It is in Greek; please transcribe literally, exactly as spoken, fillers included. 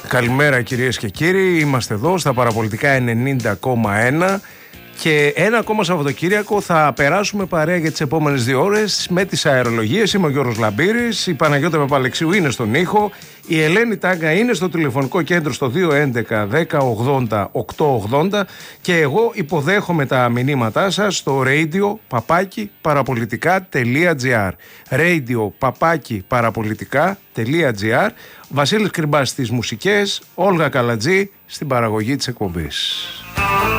Καλημέρα κυρίες και κύριοι, είμαστε εδώ στα Παραπολιτικά ενενήντα κόμμα ένα και ένα ακόμα Σαββατοκύριακο θα περάσουμε παρέα για τις επόμενες δύο ώρες με τις αερολογίες. Είμαι ο Γιώργος Λαμπύρης, η Παναγιώτα Παπαλεξίου είναι στον ήχο, η Ελένη Τάγκα είναι στο τηλεφωνικό κέντρο στο δύο έντεκα δέκα ογδόντα οκτακόσια ογδόντα και εγώ υποδέχομαι τα μηνύματά σας στο radio παπάκι παραπολιτικά.gr radio παπάκι παραπολιτικά.gr. Βασίλης Κρυμπάς στις μουσικές, Όλγα Καλατζή στην παραγωγή της εκπομπής.